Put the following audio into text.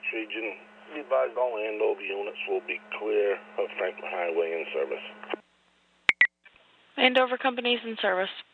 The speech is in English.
region. Be advised all Andover units will be clear of Franklin Highway in service. Andover companies in service.